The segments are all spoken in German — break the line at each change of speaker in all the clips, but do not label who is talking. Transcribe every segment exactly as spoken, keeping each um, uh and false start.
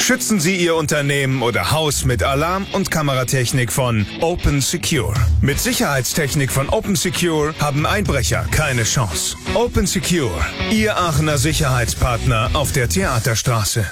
Schützen Sie Ihr Unternehmen oder Haus mit Alarm- und Kameratechnik von Open Secure. Mit Sicherheitstechnik von Open Secure haben Einbrecher keine Chance. Open Secure, Ihr Aachener Sicherheitspartner auf der Theaterstraße.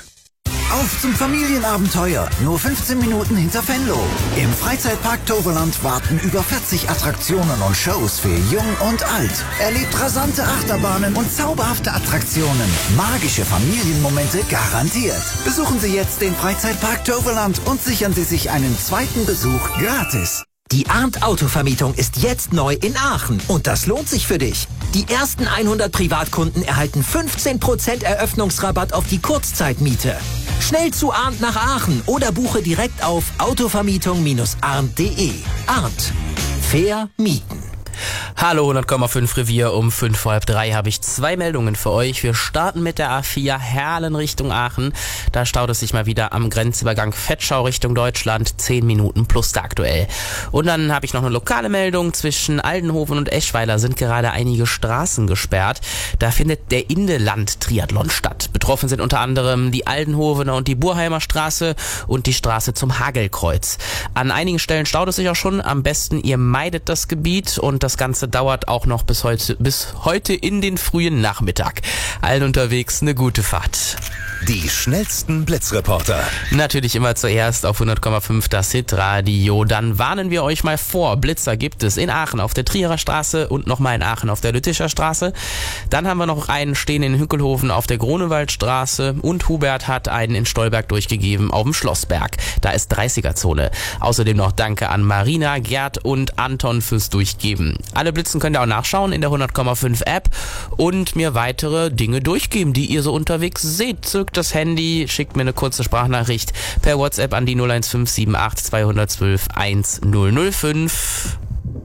Auf zum Familienabenteuer, nur fünfzehn Minuten hinter Venlo. Im Freizeitpark Toverland warten über vierzig Attraktionen und Shows für Jung und Alt. Erlebt rasante Achterbahnen und zauberhafte Attraktionen. Magische Familienmomente garantiert. Besuchen Sie jetzt den Freizeitpark Toverland und sichern Sie sich einen zweiten Besuch gratis.
Die Arndt Autovermietung ist jetzt neu in Aachen und das lohnt sich für dich. Die ersten hundert Privatkunden erhalten fünfzehn Prozent Eröffnungsrabatt auf die Kurzzeitmiete. Schnell zu Arndt nach Aachen oder buche direkt auf autovermietung Bindestrich arndt punkt de. Arndt. Fair mieten.
Hallo, hundert Komma fünf Revier, um fünf vor halb drei habe ich zwei Meldungen für euch. Wir starten mit der A vier Herlen Richtung Aachen. Da staut es sich mal wieder am Grenzübergang Vetschau Richtung Deutschland. zehn Minuten plus da aktuell. Und dann habe ich noch eine lokale Meldung. Zwischen Aldenhoven und Eschweiler sind gerade einige Straßen gesperrt. Da findet der Indeland-Triathlon statt. Betroffen sind unter anderem die Aldenhovener und die Burheimer Straße und die Straße zum Hagelkreuz. An einigen Stellen staut es sich auch schon. Am besten ihr meidet das Gebiet und das Ganze dauert auch noch bis heute, bis heute in den frühen Nachmittag. Allen unterwegs eine gute Fahrt.
Die schnellsten Blitzreporter.
Natürlich immer zuerst auf hundert Komma fünf das Hitradio. Dann warnen wir euch mal vor. Blitzer gibt es in Aachen auf der Trierer Straße und nochmal in Aachen auf der Lüttischer Straße. Dann haben wir noch einen stehen in Hückelhofen auf der Grunewaldstraße und Hubert hat einen in Stolberg durchgegeben auf dem Schlossberg. Da ist dreißiger-Zone. Außerdem noch Danke an Marina, Gerd und Anton fürs Durchgeben. Alle Blitzen könnt ihr auch nachschauen in der hundert Komma fünf App und mir weitere Dinge durchgeben, die ihr so unterwegs seht. Zückt das Handy, schickt mir eine kurze Sprachnachricht per WhatsApp an die null eins fünf sieben acht zwei eins zwei eins null null fünf.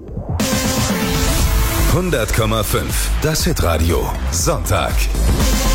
hundert Komma fünf das Hitradio. Sonntag.